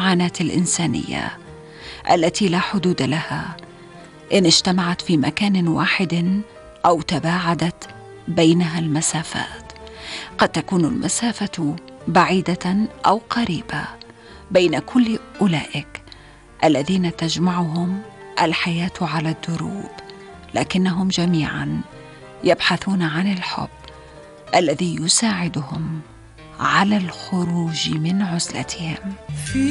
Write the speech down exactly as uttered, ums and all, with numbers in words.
المعاناة الإنسانية التي لا حدود لها إن اجتمعت في مكان واحد أو تباعدت بينها المسافات. قد تكون المسافة بعيدة أو قريبة بين كل أولئك الذين تجمعهم الحياة على الدروب، لكنهم جميعا يبحثون عن الحب الذي يساعدهم على الخروج من عزلتهم.